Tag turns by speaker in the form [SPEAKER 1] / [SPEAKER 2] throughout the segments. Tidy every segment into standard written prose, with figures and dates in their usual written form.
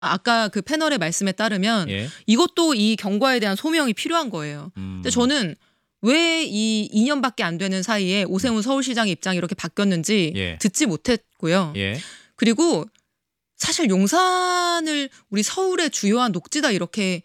[SPEAKER 1] 아까 그 패널의 말씀에 따르면
[SPEAKER 2] 예.
[SPEAKER 1] 이것도 이 경과에 대한 소명이 필요한 거예요. 근데 저는 왜 이 2년밖에 안 되는 사이에 오세훈 서울시장의 입장이 이렇게 바뀌었는지
[SPEAKER 2] 예.
[SPEAKER 1] 듣지 못했고요.
[SPEAKER 2] 예.
[SPEAKER 1] 그리고 사실 용산을 우리 서울의 주요한 녹지다 이렇게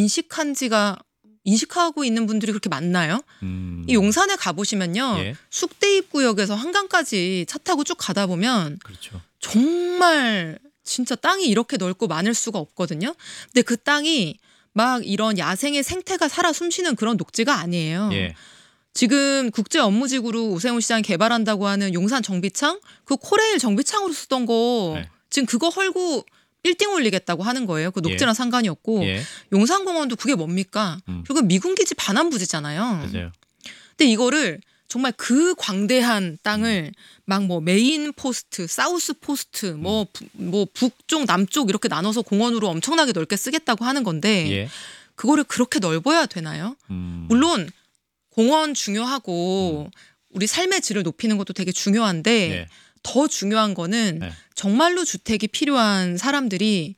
[SPEAKER 1] 인식하고 있는 분들이 그렇게 많나요? 이 용산에 가보시면요.
[SPEAKER 2] 예.
[SPEAKER 1] 숙대입구역에서 한강까지 차 타고 쭉 가다 보면
[SPEAKER 2] 그렇죠.
[SPEAKER 1] 정말 진짜 땅이 이렇게 넓고 많을 수가 없거든요. 근데 그 땅이 막 이런 야생의 생태가 살아 숨쉬는 그런 녹지가 아니에요.
[SPEAKER 2] 예.
[SPEAKER 1] 지금 국제 업무지구로 오세훈 시장이 개발한다고 하는 용산 정비창, 그 코레일 정비창으로 쓰던 거
[SPEAKER 2] 네.
[SPEAKER 1] 지금 그거 헐고 빌딩 올리겠다고 하는 거예요. 그 녹지랑 상관이 없고
[SPEAKER 2] 예.
[SPEAKER 1] 용산공원도 그게 뭡니까? 그리고 미군기지 반환부지잖아요.
[SPEAKER 2] 맞아요.
[SPEAKER 1] 근데 이거를 정말 그 광대한 땅을 막 뭐 메인 포스트, 사우스 포스트, 뭐 북쪽, 남쪽 이렇게 나눠서 공원으로 엄청나게 넓게 쓰겠다고 하는 건데
[SPEAKER 2] 예.
[SPEAKER 1] 그거를 그렇게 넓어야 되나요? 물론 공원 중요하고 우리 삶의 질을 높이는 것도 되게 중요한데
[SPEAKER 2] 네.
[SPEAKER 1] 더 중요한 거는
[SPEAKER 2] 네.
[SPEAKER 1] 정말로 주택이 필요한 사람들이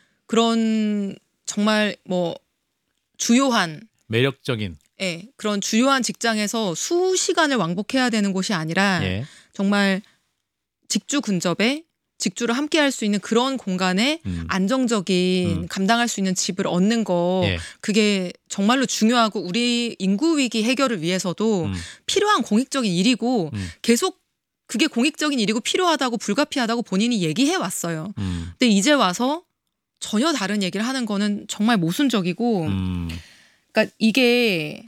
[SPEAKER 1] 그런 정말 뭐 주요한
[SPEAKER 2] 매력적인
[SPEAKER 1] 그런 주요한 직장에서 수시간을 왕복해야 되는 곳이 아니라
[SPEAKER 2] 예.
[SPEAKER 1] 정말 직주 근접에 직주를 함께 할 수 있는 그런 공간에 안정적인 감당할 수 있는 집을 얻는 거
[SPEAKER 2] 예.
[SPEAKER 1] 그게 정말로 중요하고 우리 인구 위기 해결을 위해서도 필요한 공익적인 일이고 계속 그게 공익적인 일이고 필요하다고 불가피하다고 본인이 얘기해 왔어요. 근데 이제 와서 전혀 다른 얘기를 하는 거는 정말 모순적이고 그러니까 이게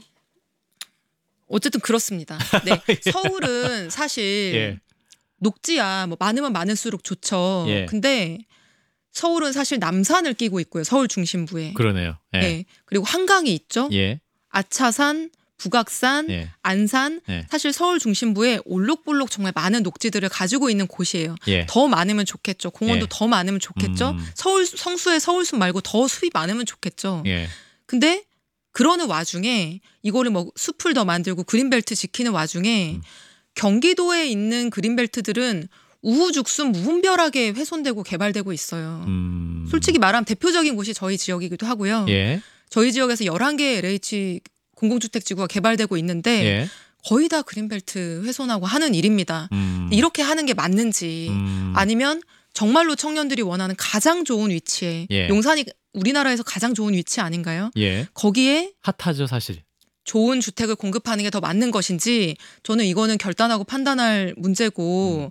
[SPEAKER 1] 어쨌든 그렇습니다. 네. 서울은 사실
[SPEAKER 2] 예.
[SPEAKER 1] 녹지야 뭐 많으면 많을수록 좋죠.
[SPEAKER 2] 예.
[SPEAKER 1] 근데 서울은 사실 남산을 끼고 있고요. 서울 중심부에.
[SPEAKER 2] 그러네요. 예.
[SPEAKER 1] 네. 그리고 한강이 있죠.
[SPEAKER 2] 예.
[SPEAKER 1] 아차산, 북악산,
[SPEAKER 2] 예.
[SPEAKER 1] 안산
[SPEAKER 2] 예.
[SPEAKER 1] 사실 서울 중심부에 올록볼록 정말 많은 녹지들을 가지고 있는 곳이에요.
[SPEAKER 2] 예.
[SPEAKER 1] 더 많으면 좋겠죠. 공원도
[SPEAKER 2] 예.
[SPEAKER 1] 더 많으면 좋겠죠. 서울 성수에 서울숲 말고 더 숲이 많으면 좋겠죠.
[SPEAKER 2] 예.
[SPEAKER 1] 근데 그러는 와중에 이거를 뭐 숲을 더 만들고 그린벨트 지키는 와중에 경기도에 있는 그린벨트들은 우후죽순 무분별하게 훼손되고 개발되고 있어요. 솔직히 말하면 대표적인 곳이 저희 지역이기도 하고요.
[SPEAKER 2] 예.
[SPEAKER 1] 저희 지역에서 11개의 LH 공공주택지구가 개발되고 있는데
[SPEAKER 2] 예.
[SPEAKER 1] 거의 다 그린벨트 훼손하고 하는 일입니다. 이렇게 하는 게 맞는지 아니면 정말로 청년들이 원하는 가장 좋은 위치에
[SPEAKER 2] 예.
[SPEAKER 1] 용산이 우리나라에서 가장 좋은 위치 아닌가요?
[SPEAKER 2] 예.
[SPEAKER 1] 거기에
[SPEAKER 2] 핫하죠, 사실.
[SPEAKER 1] 좋은 주택을 공급하는 게 더 맞는 것인지 저는 이거는 결단하고 판단할 문제고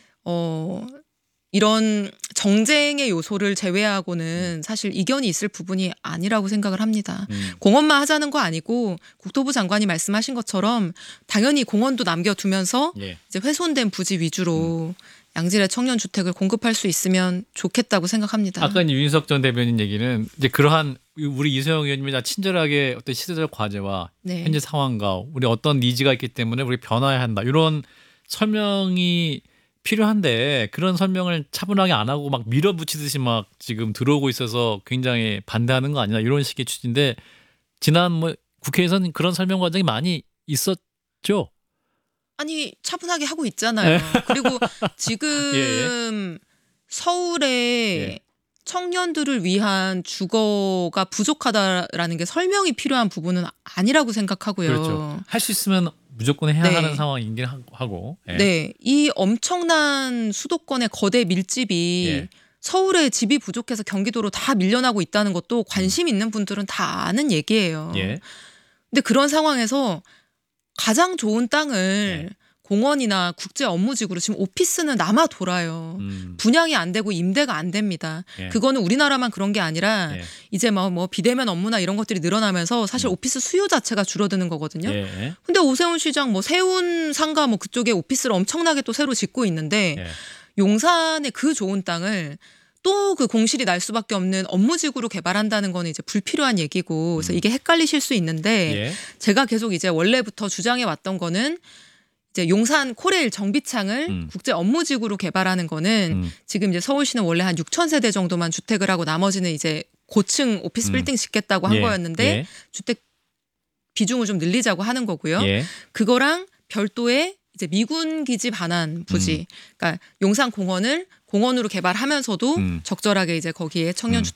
[SPEAKER 1] 이런 정쟁의 요소를 제외하고는 사실 이견이 있을 부분이 아니라고 생각을 합니다. 공원만 하자는 거 아니고 국토부 장관이 말씀하신 것처럼 당연히 공원도 남겨두면서
[SPEAKER 2] 예.
[SPEAKER 1] 이제 훼손된 부지 위주로 양질의 청년 주택을 공급할 수 있으면 좋겠다고 생각합니다.
[SPEAKER 2] 아까 이제 윤석 전 대변인 얘기는 이제 그러한 우리 이소영 의원님이 다 친절하게 어떤 시대적 과제와
[SPEAKER 1] 네.
[SPEAKER 2] 현재 상황과 우리 어떤 니즈가 있기 때문에 우리 변화해야 한다 이런 설명이 필요한데 그런 설명을 차분하게 안 하고 막 밀어붙이듯이 막 지금 들어오고 있어서 굉장히 반대하는 거 아니냐 이런 식의 취지인데 지난 뭐 국회에서는 그런 설명 과정이 많이 있었죠.
[SPEAKER 1] 아니 차분하게 하고 있잖아요. 그리고
[SPEAKER 2] 예,
[SPEAKER 1] 지금 서울에
[SPEAKER 2] 예.
[SPEAKER 1] 청년들을 위한 주거가 부족하다라는 게 설명이 필요한 부분은 아니라고 생각하고요.
[SPEAKER 2] 그렇죠. 할 수 있으면 무조건 해야
[SPEAKER 1] 네.
[SPEAKER 2] 하는 상황이긴 하고. 예.
[SPEAKER 1] 네, 이 엄청난 수도권의 거대 밀집이
[SPEAKER 2] 예.
[SPEAKER 1] 서울에 집이 부족해서 경기도로 다 밀려나고 있다는 것도 관심 있는 분들은 다 아는 얘기예요.
[SPEAKER 2] 예.
[SPEAKER 1] 근데 그런 상황에서 가장 좋은 땅을 공원이나 국제 업무지구로 지금 오피스는 남아 돌아요. 분양이 안 되고 임대가 안 됩니다.
[SPEAKER 2] 예.
[SPEAKER 1] 그거는 우리나라만 그런 게 아니라
[SPEAKER 2] 예.
[SPEAKER 1] 이제 뭐 비대면 업무나 이런 것들이 늘어나면서 사실 오피스 수요 자체가 줄어드는 거거든요.
[SPEAKER 2] 예.
[SPEAKER 1] 근데 오세훈 시장 뭐 세운 상가 뭐 그쪽에 오피스를 엄청나게 또 새로 짓고 있는데
[SPEAKER 2] 예.
[SPEAKER 1] 용산의 그 좋은 땅을 또 그 공실이 날 수밖에 없는 업무지구로 개발한다는 거는 이제 불필요한 얘기고 그래서 이게 헷갈리실 수 있는데
[SPEAKER 2] 예.
[SPEAKER 1] 제가 계속 이제 원래부터 주장해 왔던 거는 이제 용산 코레일 정비창을 국제 업무지구로 개발하는 거는 지금 이제 서울시는 원래 한 6천 세대 정도만 주택을 하고 나머지는 이제 고층 오피스 빌딩 짓겠다고 한
[SPEAKER 2] 예.
[SPEAKER 1] 거였는데
[SPEAKER 2] 예.
[SPEAKER 1] 주택 비중을 좀 늘리자고 하는 거고요.
[SPEAKER 2] 예.
[SPEAKER 1] 그거랑 별도의 이제 미군 기지 반환 부지, 그러니까 용산 공원을 공원으로 개발하면서도 적절하게 이제 거기에 청년